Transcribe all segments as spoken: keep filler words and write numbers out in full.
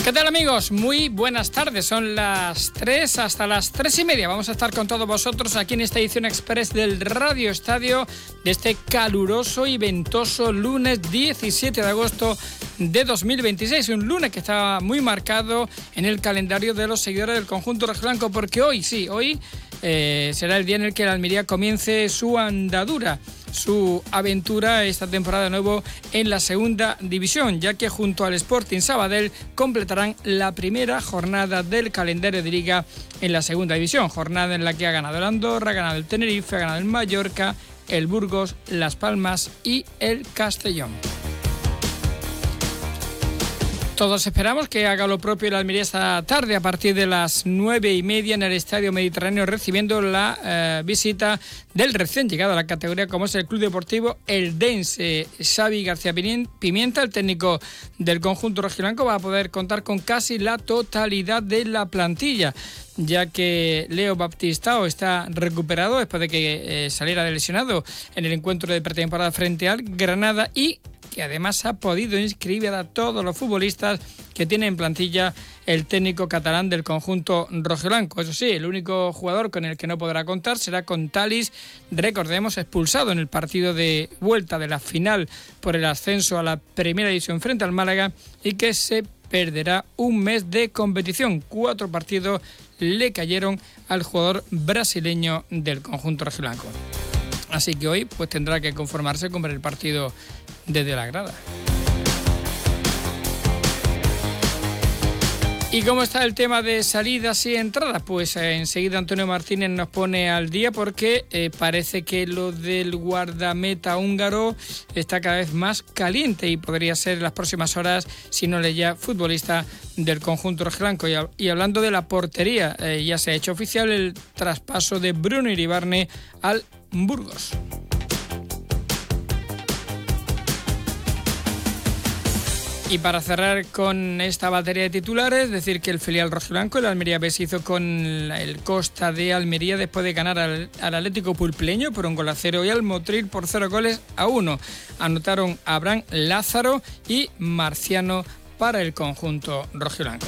¿Qué tal, amigos? Muy buenas tardes, son las tres hasta las tres y media. Vamos a estar con todos vosotros aquí en esta edición express del Radio Estadio de este caluroso y ventoso lunes diecisiete de agosto de dos mil veintiséis. Un lunes que está muy marcado en el calendario de los seguidores del conjunto rojiblanco, porque hoy, sí, hoy eh, será el día en el que el Almería comience su andadura, su aventura esta temporada de nuevo en la segunda división, ya que junto al Sporting Sabadell completarán la primera jornada del calendario de liga en la segunda división, jornada en la que ha ganado el Andorra, ha ganado el Tenerife, ha ganado el Mallorca, el Burgos, Las Palmas y el Castellón. Todos esperamos que haga lo propio el Almería esta tarde a partir de las nueve y media en el Estadio Mediterráneo, recibiendo la eh, visita del recién llegado a la categoría como es el Club Deportivo Eldense. Xavi García Pimienta, el técnico del conjunto rojiblanco, va a poder contar con casi la totalidad de la plantilla, ya que Leo Baptistao está recuperado después de que eh, saliera de lesionado en el encuentro de pretemporada frente al Granada, y que además ha podido inscribir a todos los futbolistas que tiene en plantilla el técnico catalán del conjunto rojiblanco. Eso sí, el único jugador con el que no podrá contar será con Thalys, recordemos, expulsado en el partido de vuelta de la final por el ascenso a la primera división frente al Málaga, y que se perderá un mes de competición. Cuatro partidos le cayeron al jugador brasileño del conjunto rojiblanco. Así que hoy pues tendrá que conformarse con ver el partido desde la grada. ¿Y cómo está el tema de salidas y entradas? Pues eh, enseguida Antonio Martínez nos pone al día, porque eh, parece que lo del guardameta húngaro está cada vez más caliente y podría ser en las próximas horas, si no le ya futbolista del conjunto rojiblanco. Y, y hablando de la portería, eh, ya se ha hecho oficial el traspaso de Bruno Iribarne al Burgos. Y para cerrar con esta batería de titulares, decir que el filial rojiblanco, el Almería B, se hizo con el Costa de Almería después de ganar al, al Atlético Pulpleño por un gol a cero y al Motril por cero goles a uno. Anotaron Abraham, Lázaro y Marciano para el conjunto rojiblanco.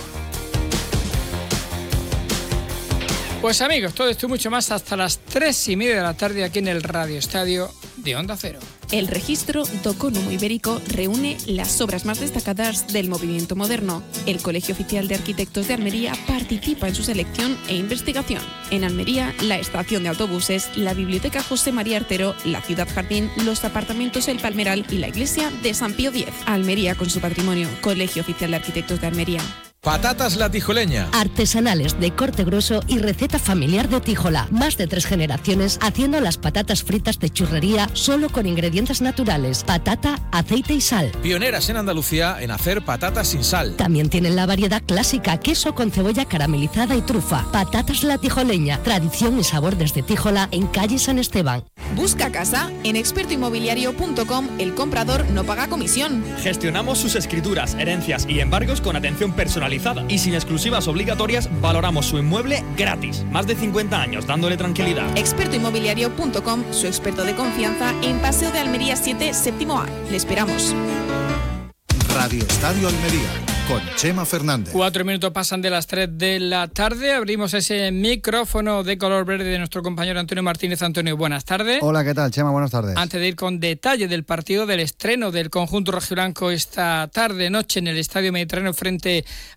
Pues amigos, todo esto y mucho más hasta las tres y media de la tarde aquí en el Radio Estadio de Onda Cero. El registro Docónomo Ibérico reúne las obras más destacadas del movimiento moderno. El Colegio Oficial de Arquitectos de Almería participa en su selección e investigación. En Almería, la estación de autobuses, la Biblioteca José María Artero, la Ciudad Jardín, los apartamentos El Palmeral y la Iglesia de San Pío X. Almería con su patrimonio. Colegio Oficial de Arquitectos de Almería. Patatas La Tijoleña. Artesanales de corte grueso y receta familiar de Tijola. Más de tres generaciones haciendo las patatas fritas de churrería solo con ingredientes naturales. Patata, aceite y sal. Pioneras en Andalucía en hacer patatas sin sal. También tienen la variedad clásica, queso con cebolla caramelizada y trufa. Patatas La Tijoleña. Tradición y sabor desde Tijola en calle San Esteban. Busca casa en experto inmobiliario punto com. El comprador no paga comisión. Gestionamos sus escrituras, herencias y embargos con atención personalizada y sin exclusivas obligatorias. Valoramos su inmueble gratis. Más de cincuenta años dándole tranquilidad. experto inmobiliario punto com, su experto de confianza en Paseo de Almería siete, séptimo A. Le esperamos. Radio Estadio Almería, con Chema Fernández. Cuatro minutos pasan de las tres de la tarde. Abrimos ese micrófono de color verde de nuestro compañero Antonio Martínez. Antonio, buenas tardes. Hola, ¿qué tal, Chema? Buenas tardes. Antes de ir con detalle del partido, del estreno del conjunto rojiblanco esta tarde, noche en el Estadio Mediterráneo frente